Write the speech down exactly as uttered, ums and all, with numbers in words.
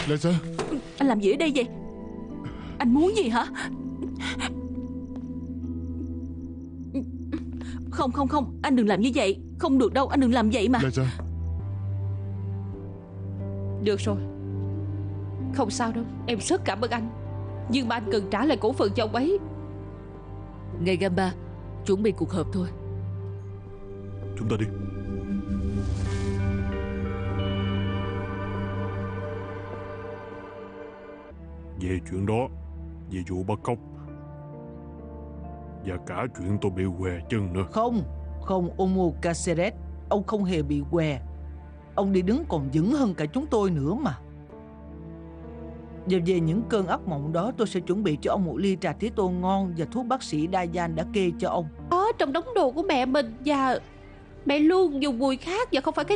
Lisa, Anh làm gì ở đây vậy? Anh muốn gì hả? Không không không, anh đừng làm như vậy. Không được đâu, anh đừng làm vậy mà. Lisa. Được rồi, không sao đâu, em rất cảm ơn anh. Nhưng mà anh cần trả lại cổ phần cho ông ấy. Ngày Gamba, chuẩn bị cuộc họp thôi. Chúng ta đi. Về chuyện đó, về vụ bắt cóc và cả chuyện tôi bị què chân nữa. Không, không Omo Caceres, ông không hề bị què. Ông đi đứng còn vững hơn cả chúng tôi nữa mà. Và về những cơn ác mộng đó, tôi sẽ chuẩn bị cho ông một ly trà tía tô ngon và thuốc bác sĩ Dayan đã kê cho ông. Đó trong đống đồ của mẹ mình, và mẹ luôn dùng mùi khác và không phải cái